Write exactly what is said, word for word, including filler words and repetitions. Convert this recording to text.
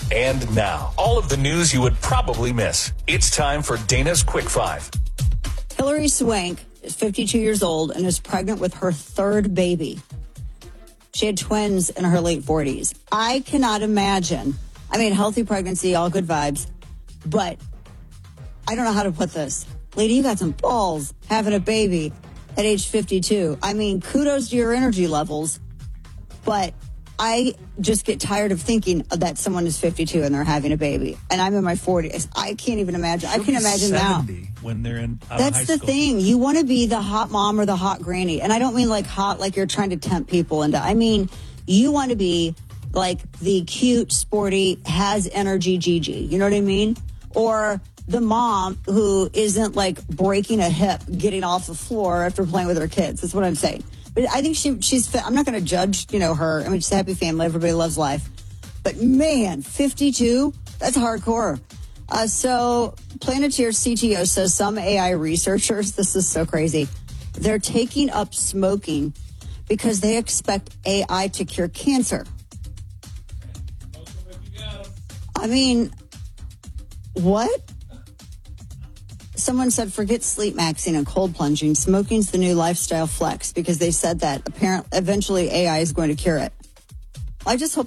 And now, all of the news you would probably miss. It's time for Dana's Quick Five. Hillary Swank is fifty-two years old and is pregnant with her third baby. She had twins in her late forties. I cannot imagine. I mean, healthy pregnancy, all good vibes. But I don't know how to put this. Lady, you got some balls having a baby at age fifty-two. I mean, kudos to your energy levels. But I just get tired of thinking that someone is fifty-two and they're having a baby. And I'm in my forties. I can't even imagine. She'll I can be imagine now. when they're in out That's of the high school. thing. You want to be the hot mom or the hot granny. And I don't mean like hot like you're trying to tempt people into. I mean, you want to be like the cute, sporty, has energy Gigi. You know what I mean? Or the mom who isn't like breaking a hip, getting off the floor after playing with her kids. That's what I'm saying. But I think she she's fit. I'm not going to judge, you know, her. I mean, she's a happy family. Everybody loves life. But man, fifty-two, that's hardcore. Uh, so Planeteer C T O says some A I researchers, this is so crazy, they're taking up smoking because they expect A I to cure cancer. I mean, what? Someone said, forget sleep maxing and cold plunging. Smoking's the new lifestyle flex because they said that apparently eventually A I is going to cure it. I just hope